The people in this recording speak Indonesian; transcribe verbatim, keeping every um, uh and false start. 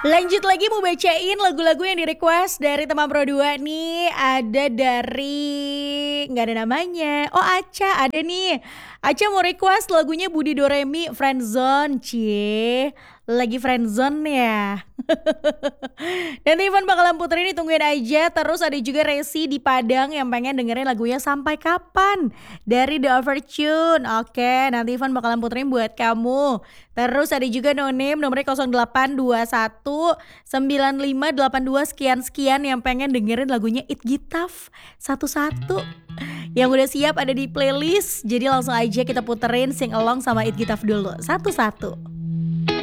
Lanjut lagi mau bacain lagu-lagu yang di-request dari teman Pro dua nih. Ada dari nggak ada namanya. Oh, Aca ada nih. Aca mau request lagunya Budi Doremi Friendzone. Cie, lagi friendzone ya. Dan Ivan bakalan puterin ditungguin aja. Terus ada juga Resi di Padang yang pengen dengerin lagunya Sampai Kapan dari The Overtune. Oke, nanti Ivan bakalan puterin buat kamu. Terus ada juga No Name nomornya nol delapan dua satu sembilan lima delapan dua sekian-sekian yang pengen dengerin lagunya It Gitaf satu-satu. Yang udah siap ada di playlist. Jadi langsung aja kita puterin sing along sama It Gitaf dulu satu-satu.